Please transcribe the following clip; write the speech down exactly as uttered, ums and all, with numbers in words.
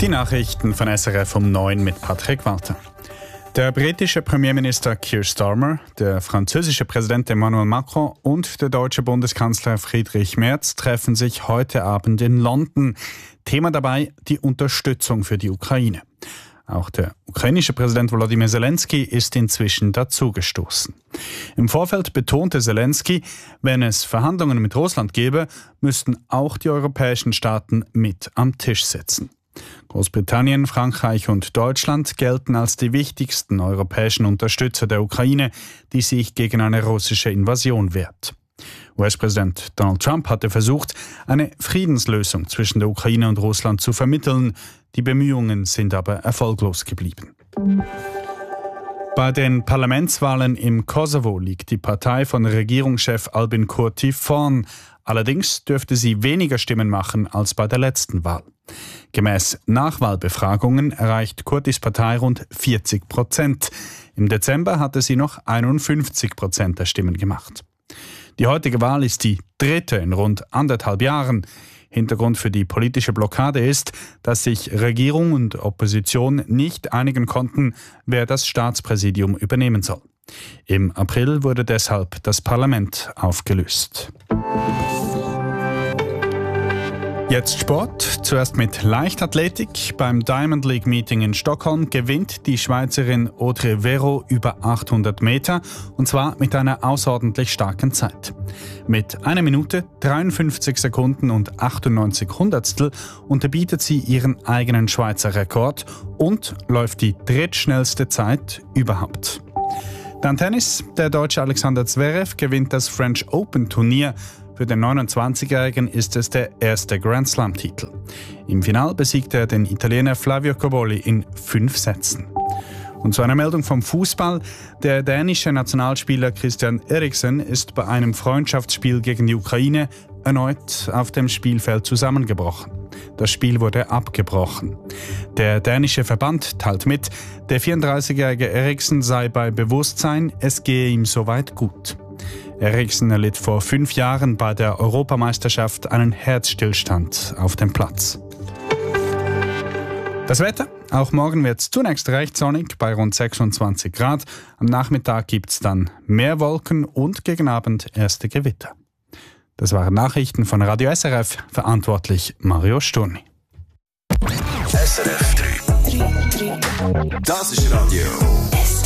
Die Nachrichten von S R F um neun mit Patrick Walter. Der britische Premierminister Keir Starmer, der französische Präsident Emmanuel Macron und der deutsche Bundeskanzler Friedrich Merz treffen sich heute Abend in London. Thema dabei die Unterstützung für die Ukraine. Auch der ukrainische Präsident Volodymyr Zelensky ist inzwischen dazugestoßen. Im Vorfeld betonte Zelensky, wenn es Verhandlungen mit Russland gäbe, müssten auch die europäischen Staaten mit am Tisch sitzen. Großbritannien, Frankreich und Deutschland gelten als die wichtigsten europäischen Unterstützer der Ukraine, die sich gegen eine russische Invasion wehrt. U S-Präsident Donald Trump hatte versucht, eine Friedenslösung zwischen der Ukraine und Russland zu vermitteln. Die Bemühungen sind aber erfolglos geblieben. Bei den Parlamentswahlen im Kosovo liegt die Partei von Regierungschef Albin Kurti vorn. Allerdings dürfte sie weniger Stimmen machen als bei der letzten Wahl. Gemäß Nachwahlbefragungen erreicht Kurtis Partei rund vierzig Prozent. Im Dezember hatte sie noch einundfünfzig Prozent der Stimmen gemacht. Die heutige Wahl ist die dritte in rund anderthalb Jahren. Hintergrund für die politische Blockade ist, dass sich Regierung und Opposition nicht einigen konnten, wer das Staatspräsidium übernehmen soll. Im April wurde deshalb das Parlament aufgelöst. Jetzt Sport. Zuerst mit Leichtathletik. Beim Diamond League Meeting in Stockholm gewinnt die Schweizerin Audrey Vero über achthundert Meter und zwar mit einer außerordentlich starken Zeit. Mit einer Minute, dreiundfünfzig Sekunden und achtundneunzig Hundertstel unterbietet sie ihren eigenen Schweizer Rekord und läuft die drittschnellste Zeit überhaupt. Dann Tennis. Der Deutsche Alexander Zverev gewinnt das French Open Turnier. Für den neunundzwanzigjährigen ist es der erste Grand Slam-Titel. Im Finale besiegte er den Italiener Flavio Cobolli in fünf Sätzen. Und zu einer Meldung vom Fußball. Der dänische Nationalspieler Christian Eriksen ist bei einem Freundschaftsspiel gegen die Ukraine erneut auf dem Spielfeld zusammengebrochen. Das Spiel wurde abgebrochen. Der dänische Verband teilt mit, der vierunddreißigjährige Eriksen sei bei Bewusstsein, es gehe ihm soweit gut. Eriksen erlitt vor fünf Jahren bei der Europameisterschaft einen Herzstillstand auf dem Platz. Das Wetter? Auch morgen wird es zunächst recht sonnig bei rund sechsundzwanzig Grad. Am Nachmittag gibt es dann mehr Wolken und gegen Abend erste Gewitter. Das waren Nachrichten von Radio S R F, verantwortlich Mario Sturni. S R F drei. Das ist Radio.